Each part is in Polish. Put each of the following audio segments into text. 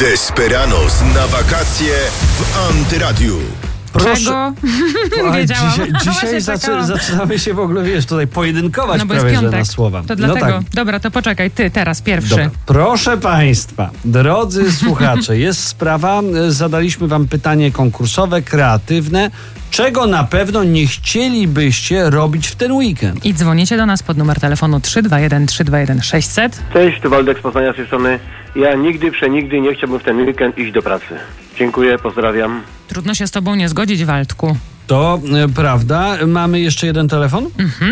Desperados na wakacje w Antyradiu. Czego? Wiedziałam. Dzisiaj zaczynamy się w ogóle, tutaj pojedynkować, no bo prawie jest piątek, że na słowa. To dlatego. No tak. Dobra, to poczekaj, ty teraz pierwszy. Dobra. Proszę Państwa, drodzy słuchacze, jest sprawa, zadaliśmy Wam pytanie konkursowe, kreatywne. Czego na pewno nie chcielibyście robić w ten weekend? I dzwonicie do nas pod numer telefonu 321 321 600. Cześć, tu Waldek z Poznania z tej strony. Ja nigdy, przenigdy nie chciałbym w ten weekend iść do pracy. Dziękuję, pozdrawiam. Trudno się z tobą nie zgodzić, Waldku. To prawda. Mamy jeszcze jeden telefon?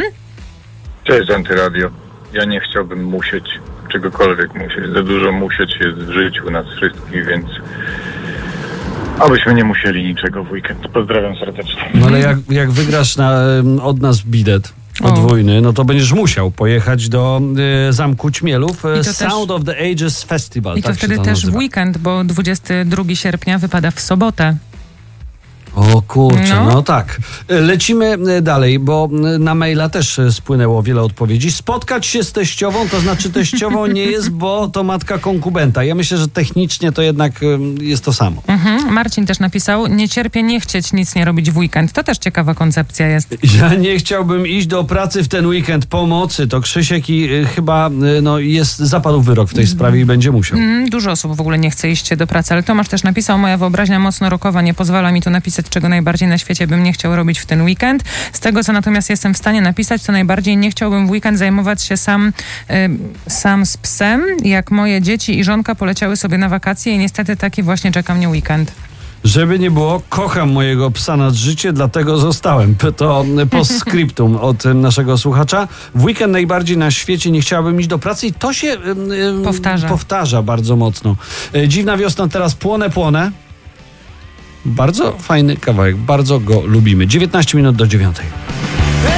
Cześć, Antyradio. Ja nie chciałbym musieć, czegokolwiek musieć. Za dużo musieć jest w życiu nas wszystkich, więc abyśmy nie musieli niczego w weekend. Pozdrawiam serdecznie. No ale jak wygrasz od nas bilet podwójny, no to będziesz musiał pojechać do Zamku Ćmielów, Sound of the Ages Festival. I to tak wtedy się to też nazywa. w weekend, bo 22 sierpnia wypada w sobotę. O kurczę, no tak. Lecimy dalej, bo na maila też spłynęło wiele odpowiedzi. Spotkać się z teściową, to znaczy teściową nie jest, bo to matka konkubenta. Ja myślę, że technicznie to jednak jest to samo. Marcin też napisał, nie cierpię nie chcieć nic nie robić w weekend. To też ciekawa koncepcja jest. Ja nie chciałbym iść do pracy w ten weekend pomocy. To Krzysiek i chyba zapadł wyrok w tej sprawie i będzie musiał. Dużo osób w ogóle nie chce iść do pracy, ale Tomasz też napisał, moja wyobraźnia mocno rockowa nie pozwala mi tu napisać, czego najbardziej na świecie bym nie chciał robić w ten weekend. Z tego, co natomiast jestem w stanie napisać, to najbardziej nie chciałbym w weekend zajmować się sam z psem, jak moje dzieci i żonka poleciały sobie na wakacje i niestety taki właśnie czeka mnie weekend. Żeby nie było, kocham mojego psa nad życie, dlatego zostałem. To postscriptum od naszego słuchacza. W weekend najbardziej na świecie nie chciałabym iść do pracy i to się powtarza bardzo mocno. Dziwna wiosna, teraz płonę. Bardzo fajny kawałek, bardzo go lubimy. 19 minut do 9.